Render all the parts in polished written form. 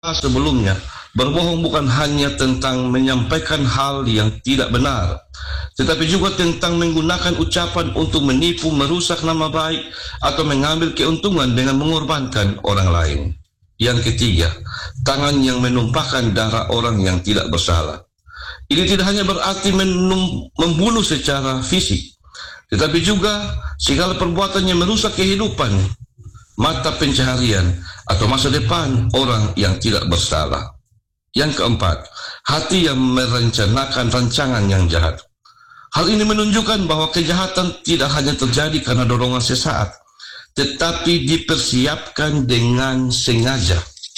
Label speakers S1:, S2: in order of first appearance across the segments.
S1: sebelumnya, berbohong bukan hanya tentang menyampaikan hal yang tidak benar, tetapi juga tentang menggunakan ucapan untuk menipu, merusak nama baik, atau mengambil keuntungan dengan mengorbankan orang lain. Yang ketiga, tangan yang menumpahkan darah orang yang tidak bersalah. Ini tidak hanya berarti membunuh secara fisik, tetapi juga segala perbuatan yang merusak kehidupan, mata pencaharian, atau masa depan orang yang tidak bersalah. Yang keempat, hati yang merencanakan rancangan yang jahat. Hal ini menunjukkan bahwa kejahatan tidak hanya terjadi karena dorongan sesaat, tetapi dipersiapkan dengan sengaja.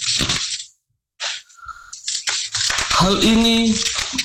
S1: Hal ini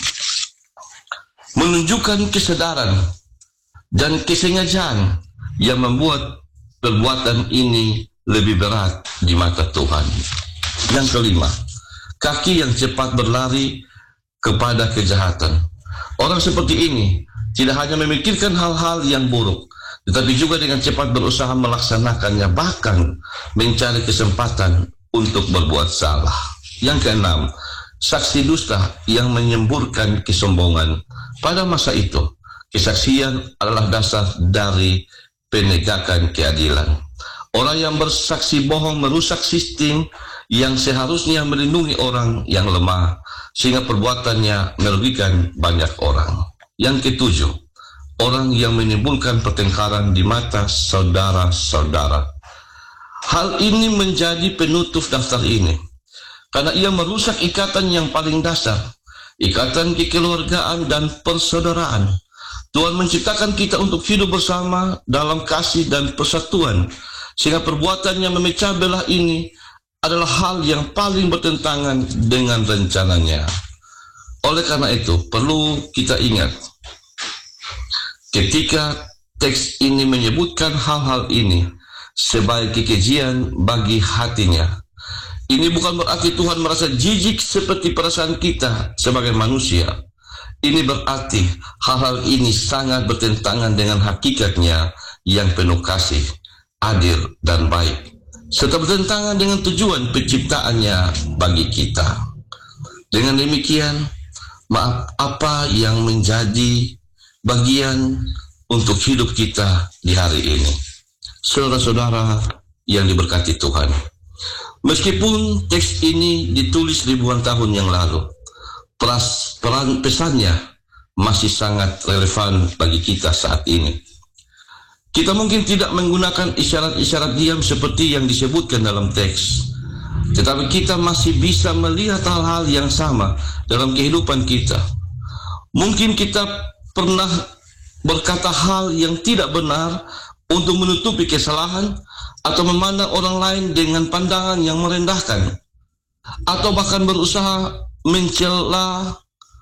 S1: menunjukkan kesadaran dan kesengajaan yang membuat perbuatan ini lebih berat di mata Tuhan. Yang kelima, kaki yang cepat berlari kepada kejahatan. Orang seperti ini tidak hanya memikirkan hal-hal yang buruk, tetapi juga dengan cepat berusaha melaksanakannya, bahkan mencari kesempatan untuk berbuat salah. Yang keenam, saksi dusta yang menyemburkan kesombongan. Pada masa itu, kesaksian adalah dasar dari penegakan keadilan. Orang yang bersaksi bohong merusak sistem yang seharusnya melindungi orang yang lemah, sehingga perbuatannya merugikan banyak orang. Yang ketujuh, orang yang menimbulkan pertengkaran di mata saudara-saudara. Hal ini menjadi penutup daftar ini, karena ia merusak ikatan yang paling dasar, ikatan kekeluargaan dan persaudaraan. Tuhan menciptakan kita untuk hidup bersama dalam kasih dan persatuan, sehingga perbuatan yang memecah belah ini adalah hal yang paling bertentangan dengan rencananya. Oleh karena itu, perlu kita ingat, ketika teks ini menyebutkan hal-hal ini sebagai kekejian bagi hatinya, ini bukan berarti Tuhan merasa jijik seperti perasaan kita sebagai manusia. Ini berarti hal-hal ini sangat bertentangan dengan hakikatnya yang penuh kasih, adil, dan baik, serta bertentangan dengan tujuan penciptaannya bagi kita. Dengan demikian, maaf apa yang menjadi bagian untuk hidup kita di hari ini. Saudara-saudara yang diberkati Tuhan, meskipun teks ini ditulis ribuan tahun yang lalu, pesannya masih sangat relevan bagi kita saat ini. Kita mungkin tidak menggunakan isyarat-isyarat diam seperti yang disebutkan dalam teks, tetapi kita masih bisa melihat hal-hal yang sama dalam kehidupan kita. Mungkin kita pernah berkata hal yang tidak benar untuk menutupi kesalahan, atau memandang orang lain dengan pandangan yang merendahkan, atau bahkan berusaha mencela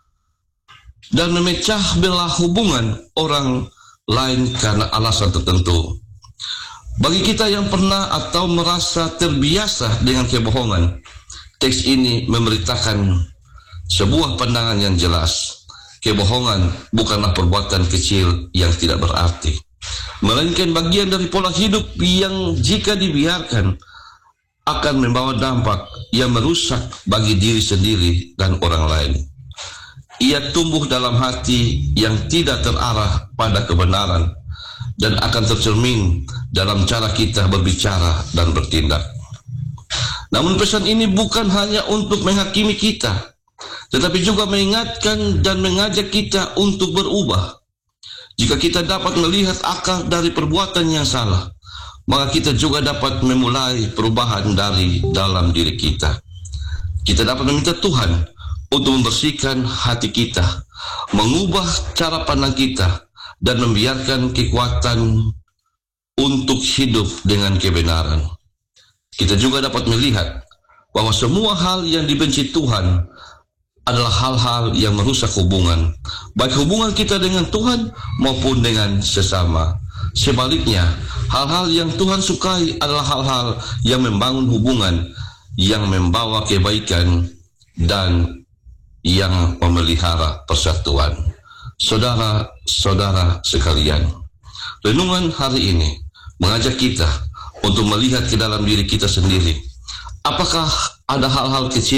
S1: dan memecah belah hubungan orang lain karena alasan tertentu. Bagi kita yang pernah atau merasa terbiasa dengan kebohongan, teks ini memberitakan sebuah pandangan yang jelas. Kebohongan bukanlah perbuatan kecil yang tidak berarti, melainkan bagian dari pola hidup yang jika dibiarkan akan membawa dampak yang merusak bagi diri sendiri dan orang lain. Ia tumbuh dalam hati yang tidak terarah pada kebenaran dan akan tercermin dalam cara kita berbicara dan bertindak. Namun pesan ini bukan hanya untuk menghakimi kita, tetapi juga mengingatkan dan mengajak kita untuk berubah. Jika kita dapat melihat akar dari perbuatan yang salah, maka kita juga dapat memulai perubahan dari dalam diri kita. Kita dapat meminta Tuhan untuk membersihkan hati kita, mengubah cara pandang kita, dan membiarkan kekuatan untuk hidup dengan kebenaran. Kita juga dapat melihat bahwa semua hal yang dibenci Tuhan adalah hal-hal yang merusak hubungan, baik hubungan kita dengan Tuhan maupun dengan sesama. Sebaliknya, hal-hal yang Tuhan sukai adalah hal-hal yang membangun hubungan, yang membawa kebaikan, dan yang memelihara persatuan. Saudara-saudara sekalian, renungan hari ini mengajak kita untuk melihat ke dalam diri kita sendiri. apakah ada hal-hal kecil